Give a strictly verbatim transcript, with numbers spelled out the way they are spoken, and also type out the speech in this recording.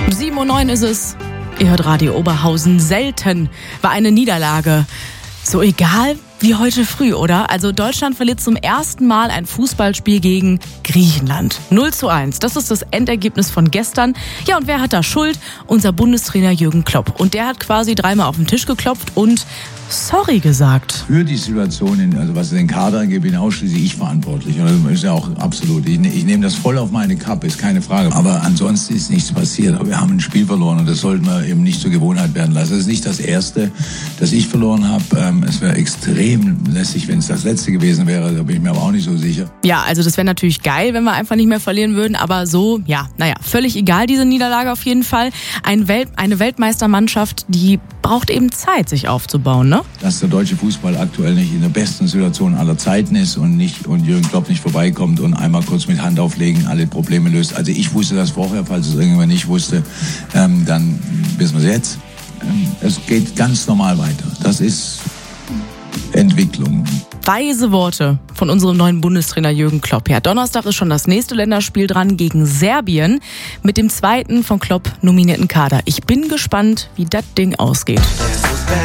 sieben Uhr neun ist es. Ihr hört Radio Oberhausen. Selten war eine Niederlage so egal wie heute früh, oder? Also Deutschland verliert zum ersten Mal ein Fußballspiel gegen Griechenland. null zu eins. Das ist das Endergebnis von gestern. Ja, und wer hat da Schuld? Unser Bundestrainer Jürgen Klopp. Und der hat quasi dreimal auf den Tisch geklopft und sorry gesagt. Für die Situation, in, also was den Kader angeht, bin ausschließlich ich verantwortlich. Das ist ja auch absolut. Ich, ich nehme das voll auf meine Kappe, ist keine Frage. Aber ansonsten ist nichts passiert. Aber wir haben ein Spiel verloren und das sollten wir eben nicht zur Gewohnheit werden lassen. Das ist nicht das Erste, das ich verloren habe. Ähm, es wäre extrem lässig, wenn es das Letzte gewesen wäre. Da bin ich mir aber auch nicht so sicher. Ja, also das wäre natürlich geil, wenn wir einfach nicht mehr verlieren würden. Aber so, ja, naja, völlig egal, diese Niederlage auf jeden Fall. Ein Welt, eine Weltmeistermannschaft, die braucht eben Zeit, sich aufzubauen, ne? Dass der deutsche Fußball aktuell nicht in der besten Situation aller Zeiten ist und nicht und Jürgen Klopp nicht vorbeikommt und einmal kurz mit Hand auflegen alle Probleme löst. Also ich wusste das vorher, falls es irgendwann nicht wusste, ähm, dann wissen wir es jetzt. Ähm, es geht ganz normal weiter. Das ist Entwicklung. Weise Worte von unserem neuen Bundestrainer Jürgen Klopp. Ja, Donnerstag ist schon das nächste Länderspiel dran gegen Serbien mit dem zweiten von Klopp nominierten Kader. Ich bin gespannt, wie das Ding ausgeht.